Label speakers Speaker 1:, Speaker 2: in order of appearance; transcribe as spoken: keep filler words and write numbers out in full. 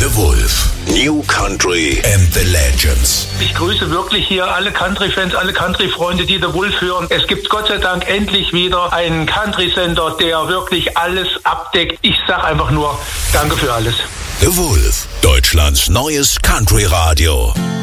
Speaker 1: The Wolf. New Country and the Legends.
Speaker 2: Ich grüße wirklich hier alle Country-Fans, alle Country-Freunde, die The Wolf hören. Es gibt Gott sei Dank endlich wieder einen Country-Sender, der wirklich alles abdeckt. Ich sag einfach nur, danke für alles.
Speaker 1: The Wolf, Deutschlands neues Country-Radio.